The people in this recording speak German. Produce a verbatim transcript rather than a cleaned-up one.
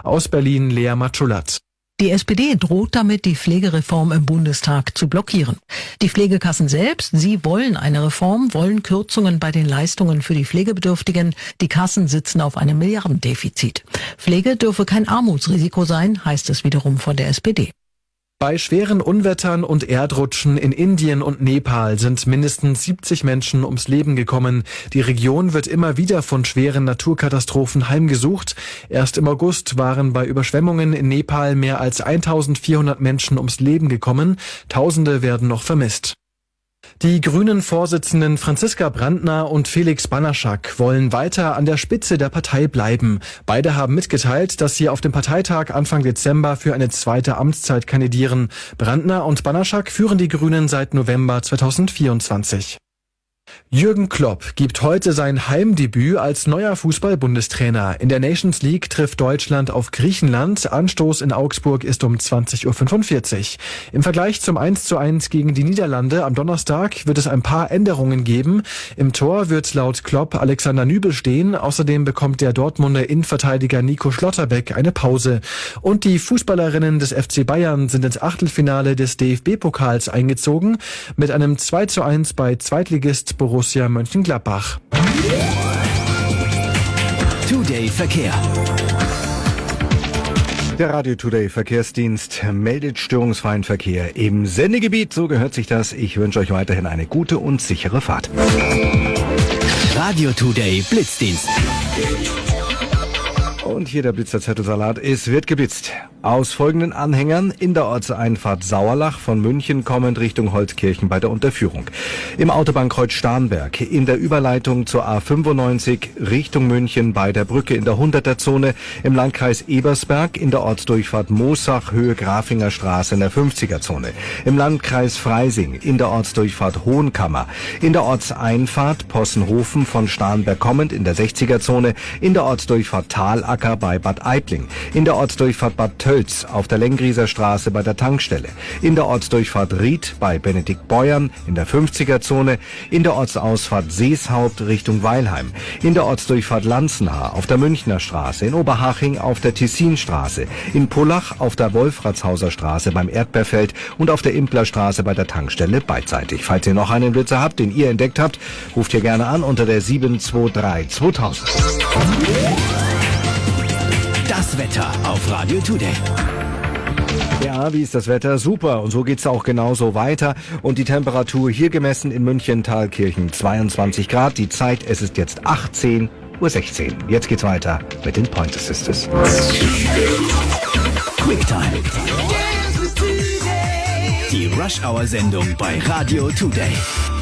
Aus Berlin Lea Matschulat. Die S P D droht damit, die Pflegereform im Bundestag zu blockieren. Die Pflegekassen selbst, sie wollen eine Reform, wollen Kürzungen bei den Leistungen für die Pflegebedürftigen. Die Kassen sitzen auf einem Milliardendefizit. Pflege dürfe kein Armutsrisiko sein, heißt es wiederum von der S P D. Bei schweren Unwettern und Erdrutschen in Indien und Nepal sind mindestens siebzig Menschen ums Leben gekommen. Die Region wird immer wieder von schweren Naturkatastrophen heimgesucht. Erst im August waren bei Überschwemmungen in Nepal mehr als eintausendvierhundert Menschen ums Leben gekommen. Tausende werden noch vermisst. Die Grünen-Vorsitzenden Franziska Brandner und Felix Banaschak wollen weiter an der Spitze der Partei bleiben. Beide haben mitgeteilt, dass sie auf dem Parteitag Anfang Dezember für eine zweite Amtszeit kandidieren. Brandner und Banaschak führen die Grünen seit November zweitausendvierundzwanzig. Jürgen Klopp gibt heute sein Heimdebüt als neuer Fußball-Bundestrainer. In der Nations League trifft Deutschland auf Griechenland. Anstoß in Augsburg ist um zwanzig Uhr fünfundvierzig. Im Vergleich zum eins zu eins gegen die Niederlande am Donnerstag wird es ein paar Änderungen geben. Im Tor wird laut Klopp Alexander Nübel stehen. Außerdem bekommt der Dortmunder Innenverteidiger Nico Schlotterbeck eine Pause. Und die Fußballerinnen des F C Bayern sind ins Achtelfinale des D F B-Pokals eingezogen. Mit einem zwei zu eins bei Zweitligist Borussia Mönchengladbach. Today Verkehr. Der Radio Today Verkehrsdienst meldet störungsfreien Verkehr im Sendegebiet. So gehört sich das. Ich wünsche euch weiterhin eine gute und sichere Fahrt. Radio Today Blitzdienst. Und hier der Blitzerzettelsalat. Es wird geblitzt. Aus folgenden Anhängern in der Ortseinfahrt Sauerlach von München kommend Richtung Holzkirchen bei der Unterführung. Im Autobahnkreuz Starnberg, in der Überleitung zur A fünfundneunzig Richtung München bei der Brücke in der hunderter Zone, im Landkreis Ebersberg, in der Ortsdurchfahrt Moosach, Höhe Grafinger Straße in der fünfziger Zone. Im Landkreis Freising, in der Ortsdurchfahrt Hohenkammer, in der Ortseinfahrt Possenhofen von Starnberg kommend in der sechziger Zone, in der Ortsdurchfahrt Talacker bei Bad Aibling, in der Ortsdurchfahrt Bad Tölz auf der Lengrieser Straße bei der Tankstelle, in der Ortsdurchfahrt Ried bei Benedikt Beuern in der fünfziger Zone, in der Ortsausfahrt Seeshaupt Richtung Weilheim, in der Ortsdurchfahrt Lanzenhaar auf der Münchner Straße, in Oberhaching auf der Tessinstraße, in Pullach auf der Wolfratshauser Straße beim Erdbeerfeld und auf der Implerstraße bei der Tankstelle beidseitig. Falls ihr noch einen Blitzer habt, den ihr entdeckt habt, ruft ihr gerne an unter der sieben zwei drei zweitausend. Das Wetter auf Radio Today. Ja, wie ist das Wetter? Super. Und so geht's auch genauso weiter. Und die Temperatur hier gemessen in München-Thalkirchen zweiundzwanzig Grad. Die Zeit, es ist jetzt achtzehn Uhr sechzehn. Jetzt geht's weiter mit den Pointer Sisters. Quicktime. Die Rush-Hour-Sendung bei Radio Today.